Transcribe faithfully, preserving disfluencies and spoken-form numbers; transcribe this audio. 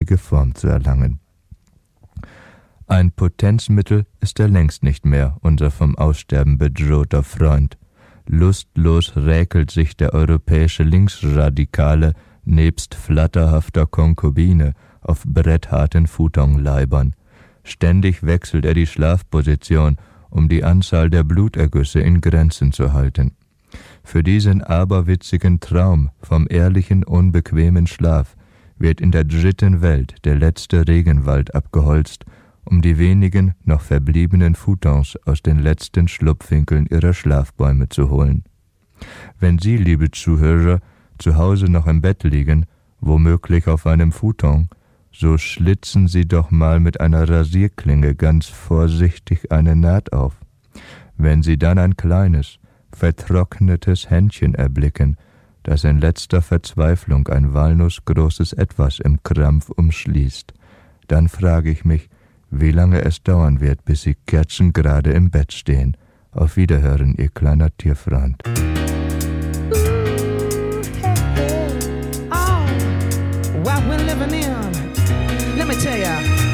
lebendige Form zu erlangen. Ein Potenzmittel ist er längst nicht mehr, unser vom Aussterben bedrohter Freund. Lustlos räkelt sich der europäische Linksradikale nebst flatterhafter Konkubine auf brettharten Futonleibern. Ständig wechselt er die Schlafposition, um die Anzahl der Blutergüsse in Grenzen zu halten. Für diesen aberwitzigen Traum vom ehrlichen, unbequemen Schlaf wird in der dritten Welt der letzte Regenwald abgeholzt, um die wenigen noch verbliebenen Futons aus den letzten Schlupfwinkeln ihrer Schlafbäume zu holen. Wenn Sie, liebe Zuhörer, zu Hause noch im Bett liegen, womöglich auf einem Futon, so schlitzen Sie doch mal mit einer Rasierklinge ganz vorsichtig eine Naht auf. Wenn Sie dann ein kleines, vertrocknetes Händchen erblicken, das in letzter Verzweiflung ein walnussgroßes Etwas im Krampf umschließt, dann frage ich mich, wie lange es dauern wird, bis Sie kerzengerade im Bett stehen. Auf Wiederhören, Ihr kleiner Tierfreund. What we're living in, let me tell ya.